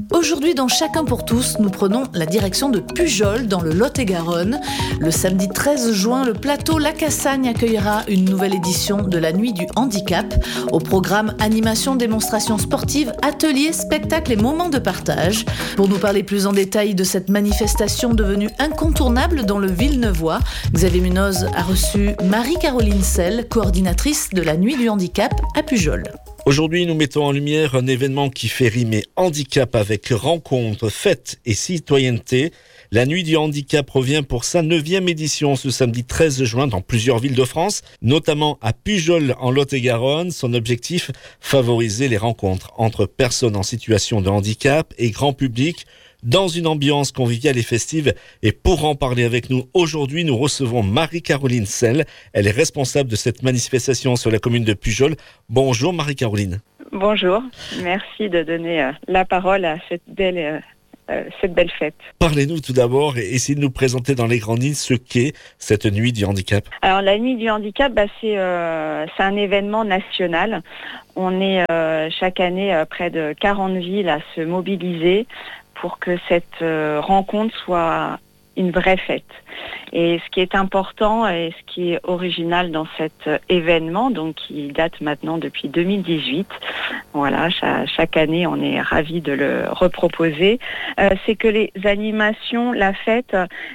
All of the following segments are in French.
Aujourd'hui, dans Chacun pour tous, nous prenons la direction de Pujol, dans le Lot-et-Garonne. Le samedi 13 juin, le plateau La Cassagne accueillera une nouvelle édition de la Nuit du Handicap. Au programme animation, démonstrations sportives, ateliers, spectacles et moments de partage. Pour nous parler plus en détail de cette manifestation devenue incontournable dans le Villeneuvois, Xavier Munoz a reçu Marie-Caroline Selle, coordinatrice de la Nuit du Handicap à Pujol. Aujourd'hui, nous mettons en lumière un événement qui fait rimer handicap avec rencontres, fêtes et citoyenneté. La Nuit du Handicap revient pour sa 9e édition ce samedi 13 juin dans plusieurs villes de France, notamment à Pujol en Lot-et-Garonne. Son objectif, favoriser les rencontres entre personnes en situation de handicap et grand public dans une ambiance conviviale et festive. Et pour en parler avec nous aujourd'hui, nous recevons Marie-Caroline Selle. Elle est responsable de cette manifestation sur la commune de Pujol. Bonjour Marie-Caroline. Bonjour, merci de donner la parole à cette belle fête. Parlez-nous tout d'abord et essayez de nous présenter dans les grandes lignes ce qu'est cette Nuit du Handicap. Alors la Nuit du Handicap, c'est un événement national. On est chaque année près de 40 villes à se mobiliser pour que cette rencontre soit une vraie fête. Et ce qui est important et ce qui est original dans cet événement, donc qui date maintenant depuis 2018, voilà, chaque année on est ravis de le reproposer, c'est que les animations, la fête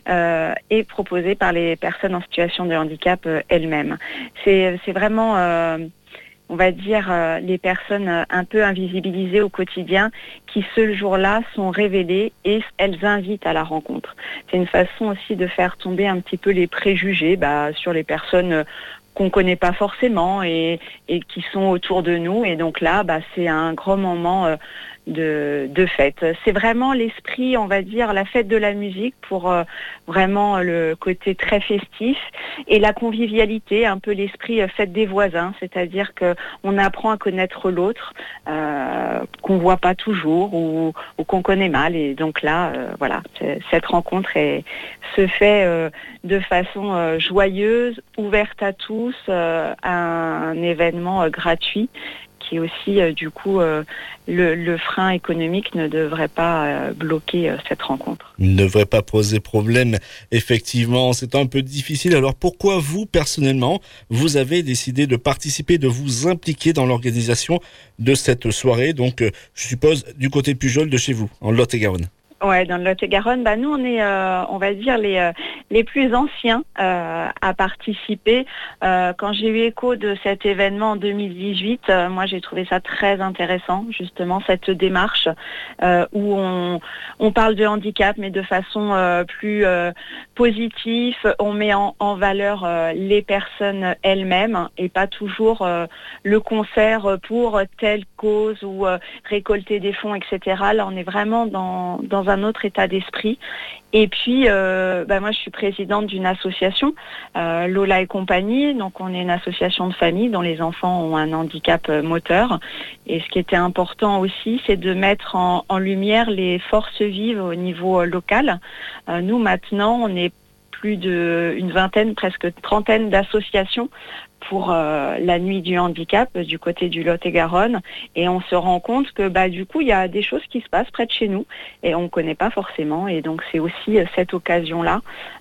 est proposée par les personnes en situation de handicap elles-mêmes. C'est vraiment on va dire, les personnes un peu invisibilisées au quotidien qui, ce jour-là, sont révélées et elles invitent à la rencontre. C'est une façon aussi de faire tomber un petit peu les préjugés sur les personnes qu'on ne connaît pas forcément et qui sont autour de nous. Et donc là, c'est un grand moment de fête. C'est vraiment l'esprit, on va dire, la fête de la musique pour vraiment le côté très festif et la convivialité, un peu l'esprit fête des voisins, c'est-à-dire qu'on apprend à connaître l'autre qu'on voit pas toujours ou qu'on connaît mal. Et donc là, cette rencontre se fait de façon joyeuse, ouverte à tous, un événement gratuit qui aussi, le frein économique ne devrait pas bloquer cette rencontre. Il ne devrait pas poser problème. Effectivement, c'est un peu difficile. Alors pourquoi vous, personnellement, vous avez décidé de participer, de vous impliquer dans l'organisation de cette soirée, donc je suppose du côté Pujol de chez vous, en Lot-et-Garonne? Ouais, dans le Lot-et-Garonne, nous on est, on va dire les plus anciens à participer. Quand j'ai eu écho de cet événement en 2018, moi j'ai trouvé ça très intéressant, justement cette démarche où on parle de handicap, mais de façon plus positive. On met en valeur les personnes elles-mêmes et pas toujours le concert pour telle cause ou récolter des fonds, etc. Là, on est vraiment dans un autre état d'esprit. Et puis, moi, je suis présidente d'une association, Lola et compagnie. Donc, on est une association de famille dont les enfants ont un handicap moteur. Et ce qui était important aussi, c'est de mettre en lumière les forces vives au niveau local. Nous, maintenant, on est plus d'une vingtaine, presque trentaine d'associations pour la Nuit du Handicap du côté du Lot-et-Garonne, et on se rend compte que il y a des choses qui se passent près de chez nous et on ne connaît pas forcément, et donc c'est aussi cette occasion-là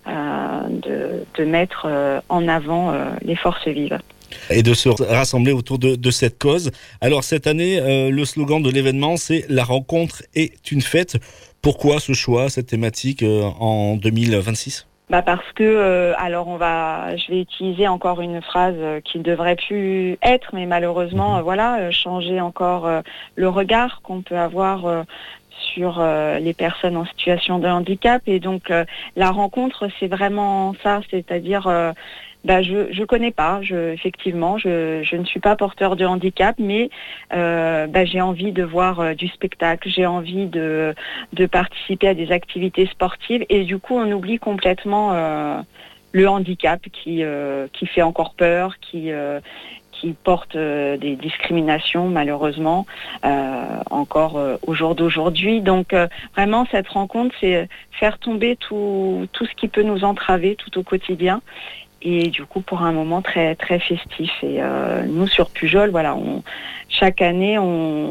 de mettre en avant les forces vives. Et de se rassembler autour de cette cause. Alors cette année, le slogan de l'événement, c'est « La rencontre est une fête ». Pourquoi ce choix, cette thématique en 2026 ? Parce que, je vais utiliser encore une phrase qui ne devrait plus être, mais malheureusement, changer encore le regard qu'on peut avoir sur les personnes en situation de handicap. Et donc, la rencontre, c'est vraiment ça, c'est-à-dire je connais pas, effectivement, je ne suis pas porteur de handicap, mais j'ai envie de voir du spectacle, j'ai envie de participer à des activités sportives, et du coup on oublie complètement le handicap qui fait encore peur, qui porte des discriminations malheureusement encore au jour d'aujourd'hui. Donc vraiment cette rencontre, c'est faire tomber tout ce qui peut nous entraver tout au quotidien. Et du coup, pour un moment très très festif. Et nous, sur Pujol, chaque année, on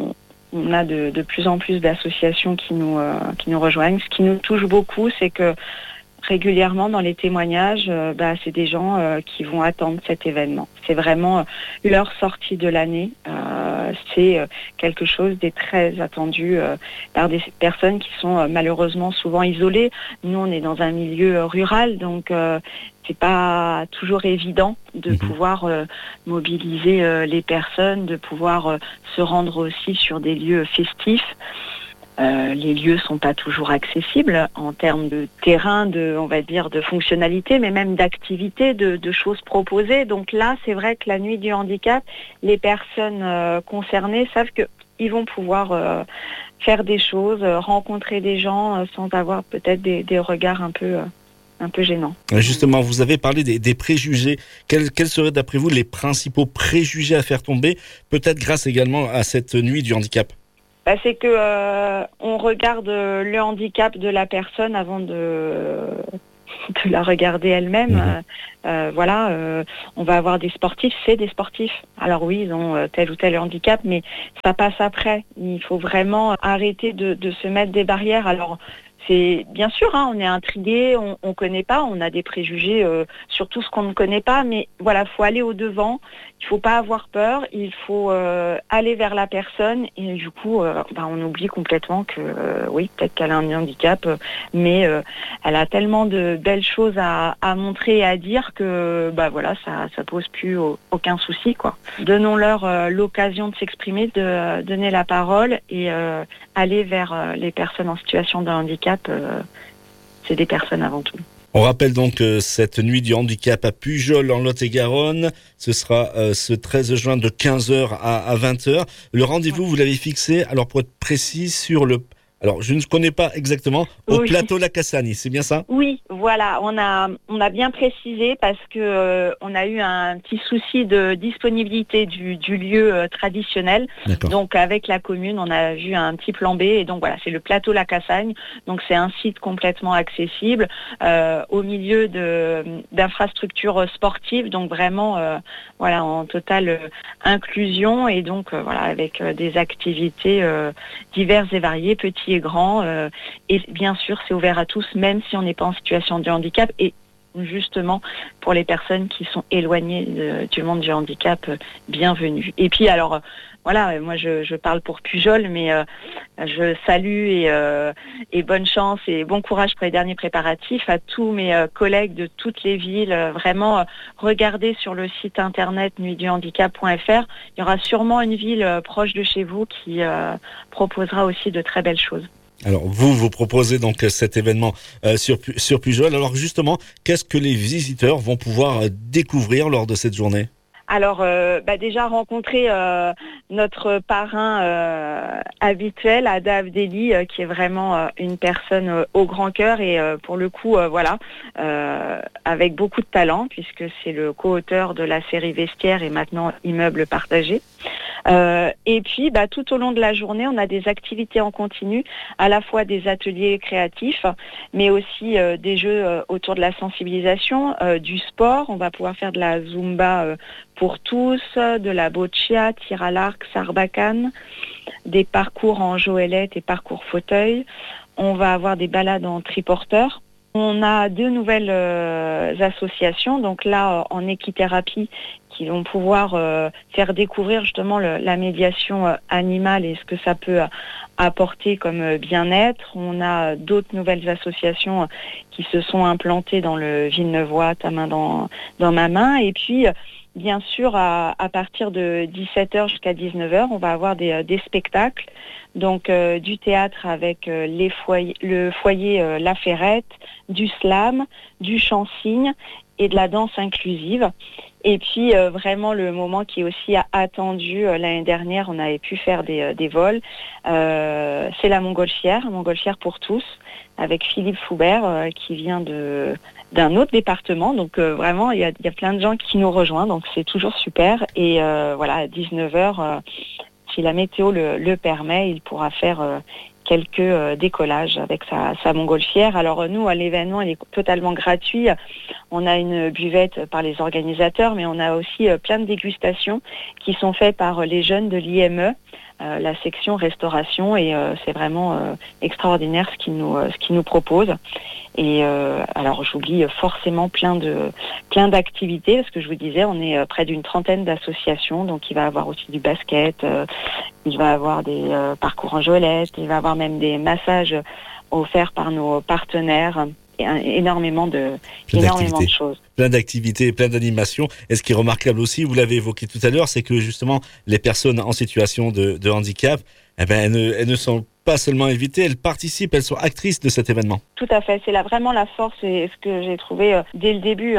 On a de plus en plus d'associations qui nous rejoignent. Ce qui nous touche beaucoup, c'est que régulièrement dans les témoignages, c'est des gens qui vont attendre cet événement. C'est vraiment leur sortie de l'année. C'est quelque chose de très attendu par des personnes qui sont malheureusement souvent isolées. Nous, on est dans un milieu rural, donc c'est pas toujours évident de pouvoir mobiliser les personnes, de pouvoir se rendre aussi sur des lieux festifs. Les lieux sont pas toujours accessibles en termes de terrain, de fonctionnalité, mais même d'activité, de choses proposées. Donc là, c'est vrai que la nuit du handicap, les personnes concernées savent qu'ils vont pouvoir faire des choses, rencontrer des gens sans avoir peut-être des regards un peu gênants. Justement, vous avez parlé des préjugés. Quels seraient d'après vous les principaux préjugés à faire tomber, peut-être grâce également à cette nuit du handicap ? C'est que on regarde le handicap de la personne avant de la regarder elle-même. On va avoir des sportifs, c'est des sportifs. Alors oui, ils ont tel ou tel handicap, mais ça passe après. Il faut vraiment arrêter de se mettre des barrières. Alors, c'est bien sûr, on est intrigué, on connaît pas, on a des préjugés sur tout ce qu'on ne connaît pas, mais voilà, faut aller au devant. Il faut pas avoir peur, il faut aller vers la personne et du coup, on oublie complètement que oui, peut-être qu'elle a un handicap, mais elle a tellement de belles choses à montrer et à dire que ça pose plus aucun souci, quoi. Donnons-leur l'occasion de s'exprimer, de donner la parole et aller vers les personnes en situation de handicap. C'est des personnes avant tout. On rappelle donc cette nuit du handicap à Pujol en Lot-et-Garonne. Ce sera ce 13 juin de 15h à 20h. Le rendez-vous, vous l'avez fixé, alors pour être précis, sur le... Alors, je ne connais pas exactement, au plateau La Cassagne, c'est bien ça ? Oui, voilà, on a bien précisé parce que on a eu un petit souci de disponibilité du lieu traditionnel. D'accord. Donc avec la commune, on a vu un petit plan B et donc voilà, c'est le plateau La Cassagne. Donc c'est un site complètement accessible au milieu d'infrastructures sportives, donc vraiment en totale inclusion et donc avec des activités diverses et variées, petits et grands, et bien sûr c'est ouvert à tous, même si on n'est pas en situation de handicap, et justement pour les personnes qui sont éloignées du monde du handicap, bienvenue. Et puis alors moi je parle pour Pujol, mais je salue et bonne chance et bon courage pour les derniers préparatifs à tous mes collègues de toutes les villes. Vraiment, regardez sur le site internet nuitduhandicap.fr. Il y aura sûrement une ville proche de chez vous qui proposera aussi de très belles choses. Alors, vous proposez donc cet événement sur Pujol. Alors justement, qu'est-ce que les visiteurs vont pouvoir découvrir lors de cette journée ? Alors, déjà rencontrer notre parrain habituel, Ada Avdeli, qui est vraiment une personne au grand cœur et pour le coup, avec beaucoup de talent, puisque c'est le co-auteur de la série Vestiaire et maintenant Immeuble partagé. Et puis, tout au long de la journée, on a des activités en continu, à la fois des ateliers créatifs, mais aussi des jeux autour de la sensibilisation, du sport. On va pouvoir faire de la Zumba pour tous, de la boccia, tir à l'arc, sarbacane, des parcours en joëlette et parcours fauteuil. On va avoir des balades en triporteur. On a 2 nouvelles associations, donc là en équithérapie, qui vont pouvoir faire découvrir justement la médiation animale et ce que ça peut apporter comme bien-être. On a d'autres nouvelles associations qui se sont implantées dans le Villeneuvois, ta main dans ma main. Et puis, bien sûr, à partir de 17h jusqu'à 19h, on va avoir des spectacles. Donc du théâtre avec le foyer La Ferrette, du slam, du chant-cygne et de la danse inclusive. Et puis vraiment le moment qui est aussi attendu, l'année dernière on avait pu faire des vols, c'est la montgolfière pour tous, avec Philippe Foubert qui vient d'un autre département. Donc vraiment il y a plein de gens qui nous rejoignent, donc c'est toujours super. Et à 19h, si la météo le permet, il pourra faire quelques décollages avec sa montgolfière. Alors nous, à l'événement, il est totalement gratuit. On a une buvette par les organisateurs, mais on a aussi plein de dégustations qui sont faites par les jeunes de l'IME la section restauration, et c'est vraiment extraordinaire ce qu'ils nous proposent. Et alors j'oublie forcément plein d'activités, parce que je vous disais, on est près d'une 30aine d'associations, donc il va y avoir aussi du basket, il va y avoir des parcours en joëlette, il va y avoir même des massages offerts par nos partenaires, et énormément de choses. Plein d'activités, plein d'animations. Et ce qui est remarquable aussi, vous l'avez évoqué tout à l'heure, c'est que justement les personnes en situation de handicap, elles ne sont pas seulement invitées, elles participent, elles sont actrices de cet événement. Tout à fait, c'est vraiment la force, et ce que j'ai trouvé dès le début,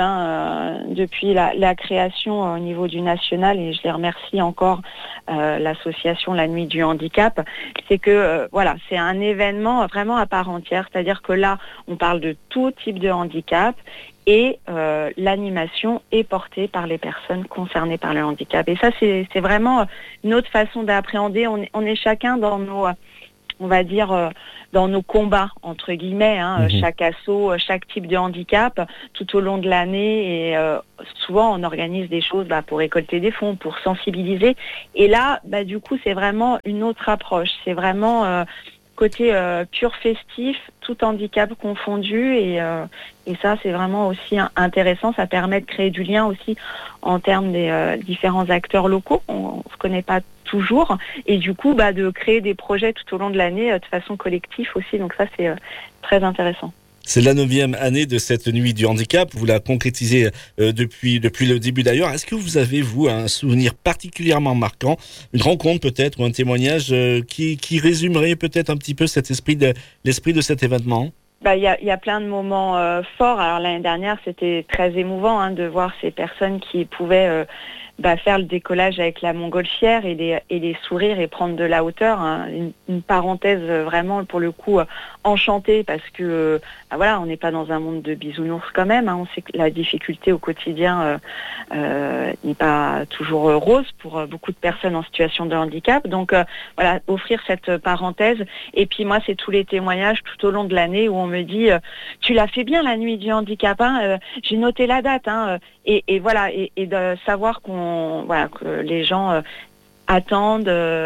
depuis la création au niveau du national, et je les remercie encore, l'association La Nuit du Handicap, c'est que c'est un événement vraiment à part entière, c'est-à-dire que là, on parle de tout type de handicap, et l'animation est portée par les personnes concernées par le handicap. Et ça, c'est vraiment une autre façon d'appréhender. On est chacun dans nos, on va dire, dans nos combats, entre guillemets, chaque asso, chaque type de handicap, tout au long de l'année. Et souvent, on organise des choses pour récolter des fonds, pour sensibiliser. Et là, du coup, c'est vraiment une autre approche. C'est vraiment côté pur festif, tout handicap confondu, et ça, c'est vraiment aussi intéressant. Ça permet de créer du lien aussi en termes des différents acteurs locaux. On se connaît pas toujours, et du coup de créer des projets tout au long de l'année de façon collective aussi, donc ça c'est très intéressant. C'est la 9e année de cette nuit du handicap. Vous la concrétisez depuis le début d'ailleurs. Est-ce que vous avez, vous, un souvenir particulièrement marquant, une rencontre peut-être, ou un témoignage qui résumerait peut-être un petit peu l'esprit de cet événement ? Il y a plein de moments forts. Alors l'année dernière, c'était très émouvant de voir ces personnes qui pouvaient faire le décollage avec la montgolfière et les sourire et prendre de la hauteur. Une parenthèse vraiment, pour le coup, enchantée, parce que on n'est pas dans un monde de bisounours quand même. On sait que la difficulté au quotidien n'est pas toujours rose pour beaucoup de personnes en situation de handicap. Donc offrir cette parenthèse. Et puis moi, c'est tous les témoignages tout au long de l'année où on me dit tu l'as fait bien la nuit du handicap, j'ai noté la date, et de savoir que les gens attendent,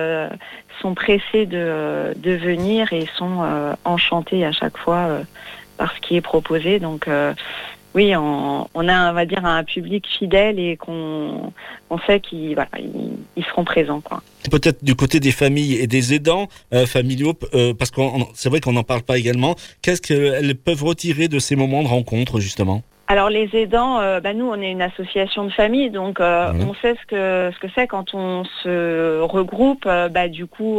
sont pressés de venir, et sont enchantés à chaque fois par ce qui est proposé. Donc oui, on a, on va dire, un public fidèle, et qu'on sait qu'ils seront présents, quoi. Peut-être du côté des familles et des aidants familiaux, parce que c'est vrai qu'on n'en parle pas également. Qu'est-ce qu'elles peuvent retirer de ces moments de rencontre, justement ? Alors les aidants, nous on est une association de famille, donc on sait ce que c'est quand on se regroupe. Du coup,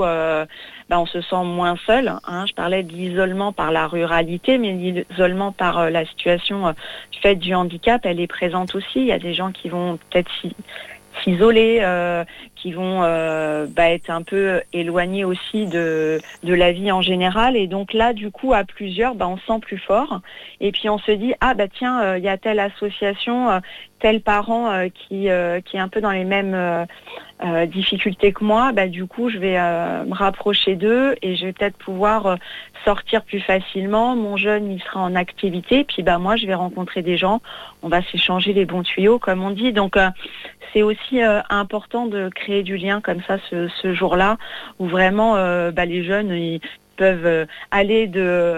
on se sent moins seul. Je parlais de l'isolement par la ruralité, mais l'isolement par la situation du fait du handicap, elle est présente aussi. Il y a des gens qui vont peut-être s'isoler, qui vont être un peu éloignés aussi de la vie en général, et donc là du coup à plusieurs on se sent plus fort, et puis on se dit tiens, il y a telle association, tel parent qui est un peu dans les mêmes difficultés que moi, du coup je vais me rapprocher d'eux, et je vais peut-être pouvoir sortir plus facilement. Mon jeune, il sera en activité, puis moi je vais rencontrer des gens, on va s'échanger les bons tuyaux, comme on dit. Donc c'est aussi important de créer du lien comme ça ce jour-là, où vraiment les jeunes, ils peuvent aller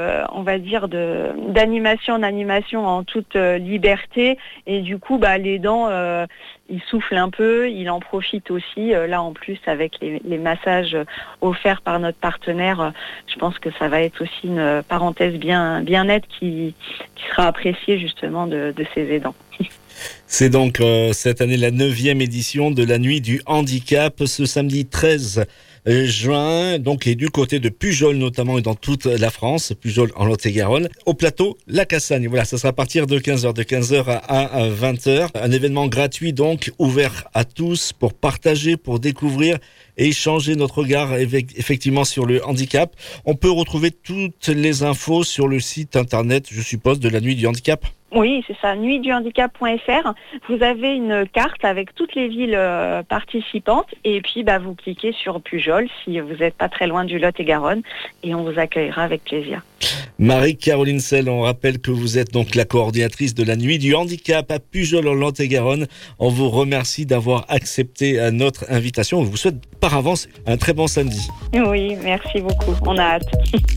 d'animation en animation en toute liberté, et du coup les dents, ils soufflent un peu, ils en profitent aussi. Là en plus, avec les massages offerts par notre partenaire, je pense que ça va être aussi une parenthèse bien nette qui sera appréciée justement de ces aidants. C'est donc cette année la 9e édition de la Nuit du Handicap, ce samedi 13 juin, donc, et du côté de Pujols notamment, et dans toute la France, Pujols en Lot-et-Garonne, au plateau La Cassagne. Voilà, ça sera à partir de 15h à 20h. Un événement gratuit donc, ouvert à tous, pour partager, pour découvrir et échanger notre regard effectivement sur le handicap. On peut retrouver toutes les infos sur le site internet, je suppose, de la Nuit du Handicap. Oui, c'est ça, nuitduhandicap.fr. Vous avez une carte avec toutes les villes participantes et puis vous cliquez sur Pujol si vous n'êtes pas très loin du Lot-et-Garonne et on vous accueillera avec plaisir. Marie-Caroline Sell, on rappelle que vous êtes donc la coordinatrice de la Nuit du Handicap à Pujol en Lot-et-Garonne. On vous remercie d'avoir accepté notre invitation. On vous souhaite par avance un très bon samedi. Oui, merci beaucoup. On a hâte.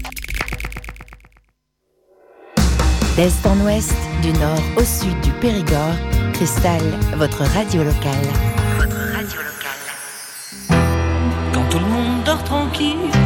D'est en ouest, du nord au sud du Périgord, Cristal, votre radio locale. Quand tout le monde dort tranquille